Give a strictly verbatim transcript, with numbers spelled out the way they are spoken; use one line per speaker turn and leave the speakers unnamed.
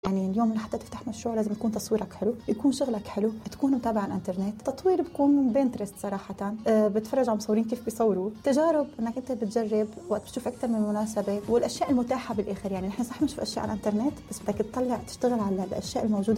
يعني اليوم لحتى تفتح مشروع لازم يكون تصويرك حلو، يكون شغلك حلو، تكون متابع على الانترنت. تطوير بكون بينترست صراحة، أه بتفرج على مصورين كيف بيصوروا. تجارب انك انت بتجرب وقت بتشوف اكثر من مناسبة، والاشياء المتاحة بالاخر. يعني نحن صح بنشوف اشياء على الانترنت، بس بدك تطلع تشتغل على الاشياء الموجودة